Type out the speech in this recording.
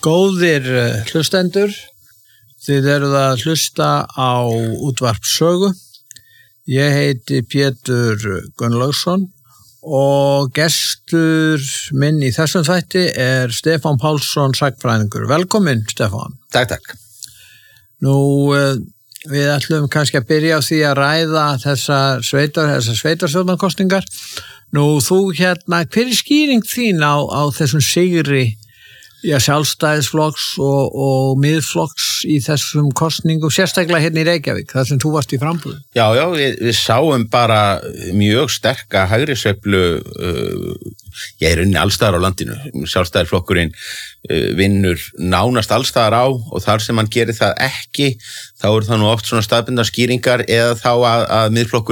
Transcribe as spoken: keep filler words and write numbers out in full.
Góðir hlustendur, þið eruð að hlusta á útvarp Sögu. Ég heiti Pétur Gunnlaugsson og gestur minn í þessum þætti er Stefán Pálsson, sagnfræðingur. Velkomin, Stefán. Takk, takk. Nú, við ætlum kannski að byrja á því að ræða þessa sveitar, þessa sveitarstjórnarkosningar. Nú, þú hérna, hver er skýring þín á, á þessum sigri Já, sjálfstæðisflokks og, og miðflokks í þessum kosningum, sérstaklega hérna í Reykjavík, þar sem þú varst í frambúðum? Já, já, við, við sáum bara mjög sterka hægri sveiflu, uh, ég er unni allstaðar á landinu. Sjálfstæðisflokkurinn uh, vinnur nánast allstaðar á og þar sem hann gerir það ekki, þá eru það nú oft svona staðbundnar skýringar eða þá að, að miðflokkur